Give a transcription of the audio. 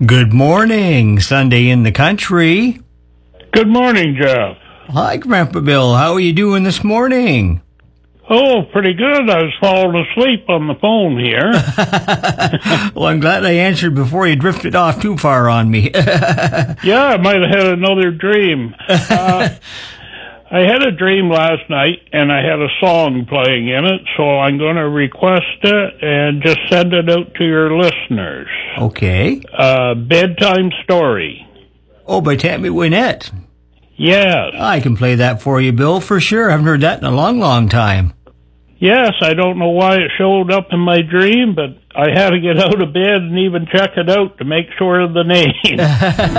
Good morning, Sunday in the country. Good morning, Jeff. Hi, Grandpa Bill. How are you doing this morning? Oh, pretty good. I was falling asleep on the phone here. Well, I'm glad I answered before you drifted off too far on me. Yeah, I might have had another dream. I had a dream last night, and I had a song playing in it, so I'm going to request it and just send it out to your listeners. Okay. Bedtime Story. Oh, by Tammy Wynette. Yes. I can play that for you, Bill, for sure. I haven't heard that in a long, long time. Yes, I don't know why it showed up in my dream, but I had to get out of bed and even check it out to make sure of the name.